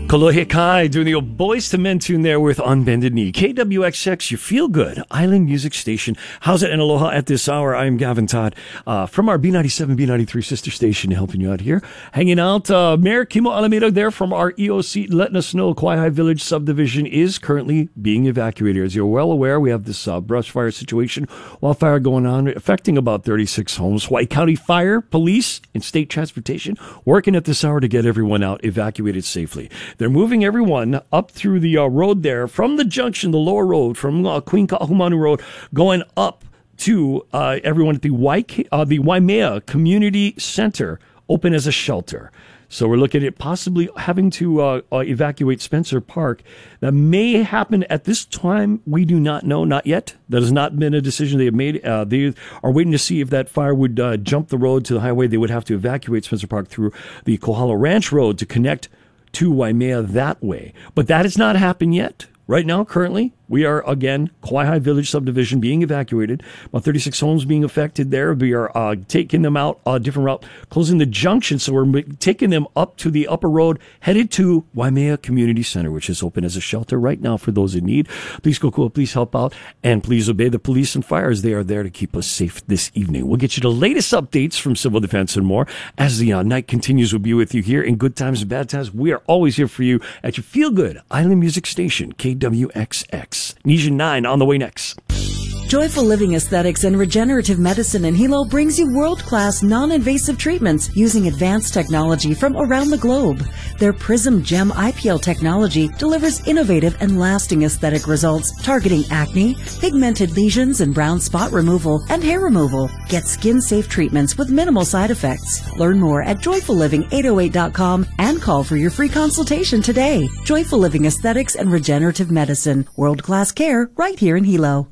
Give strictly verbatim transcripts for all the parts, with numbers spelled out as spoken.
Kolohe Kai doing the old Boys to Men tune there with On Bended Knee. K W X X, your feel good island music station. How's it and aloha at this hour? I'm Gavin Todd uh, from our B ninety-seven, B ninety-three sister station, helping you out here. Hanging out, uh, Mayor Kimo Alameda there from our E O C, letting us know Kauai High Village subdivision is currently being evacuated. As you're well aware, we have this uh, brush fire situation, wildfire going on, affecting about thirty-six homes. Hawaii County Fire, Police, and State Transportation working at this hour to get everyone out evacuated safely. They're moving everyone up through the uh, road there from the junction, the lower road, from uh, Queen Ka'ahumanu Road, going up to uh, everyone at the, Waik- uh, the Waimea Community Center, open as a shelter. So we're looking at possibly having to uh, uh, evacuate Spencer Park. That may happen at this time. We do not know, not yet. That has not been a decision they have made. Uh, they are waiting to see if that fire would uh, jump the road to the highway. They would have to evacuate Spencer Park through the Kohala Ranch Road to connect to Waimea that way. But that has not happened yet. Right now, currently, we are, again, Kauai High Village subdivision being evacuated. About thirty-six homes being affected there. We are uh, taking them out a uh, different route, closing the junction. So we're taking them up to the upper road, headed to Waimea Community Center, which is open as a shelter right now for those in need. Please go cool, please help out, and please obey the police and fire as they are there to keep us safe this evening. We'll get you the latest updates from Civil Defense and more as the uh, night continues. We'll be with you here in good times and bad times. We are always here for you at your feel-good island music station, K W X X. Nisha nine on the way next. Joyful Living Aesthetics and Regenerative Medicine in Hilo brings you world-class non-invasive treatments using advanced technology from around the globe. Their Prism Gem I P L technology delivers innovative and lasting aesthetic results targeting acne, pigmented lesions and brown spot removal, and hair removal. Get skin-safe treatments with minimal side effects. Learn more at joyful living eight oh eight dot com and call for your free consultation today. Joyful Living Aesthetics and Regenerative Medicine. World-class care right here in Hilo.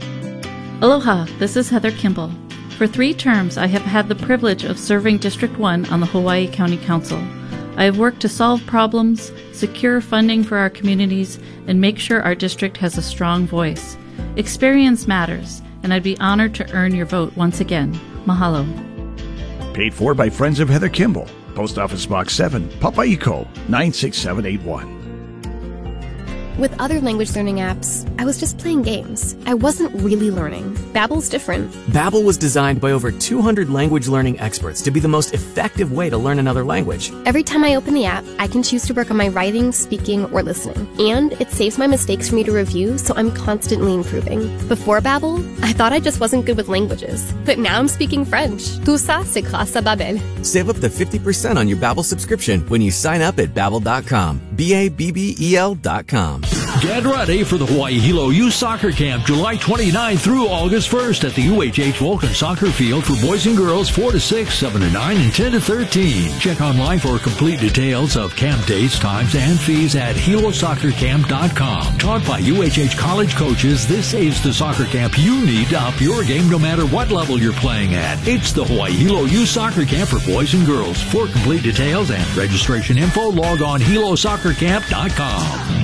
Aloha, this is Heather Kimball. For three terms, I have had the privilege of serving District one on the Hawaii County Council. I have worked to solve problems, secure funding for our communities, and make sure our district has a strong voice. Experience matters, and I'd be honored to earn your vote once again. Mahalo. Paid for by Friends of Heather Kimball. Post Office Box seven, Papaico, nine six seven eight one. With other language learning apps, I was just playing games. I wasn't really learning. Babbel's different. Babbel was designed by over two hundred language learning experts to be the most effective way to learn another language. Every time I open the app, I can choose to work on my writing, speaking, or listening. And it saves my mistakes for me to review, so I'm constantly improving. Before Babbel, I thought I just wasn't good with languages. But now I'm speaking French. Tout ça, c'est grâce à Babbel. Save up to fifty percent on your Babbel subscription when you sign up at babbel dot com. B A B B E L dot com. Get ready for the Hawaii Hilo Youth Soccer Camp July twenty-ninth through August first at the U H H Vulcan Soccer Field for boys and girls four to six, seven to nine, and ten to thirteen. Check online for complete details of camp dates, times, and fees at hilo soccer camp dot com. Taught by U H H college coaches, this is the soccer camp you need to up your game no matter what level you're playing at. It's the Hawaii Hilo Youth Soccer Camp for boys and girls. For complete details and registration info, log on hilo soccer camp dot com.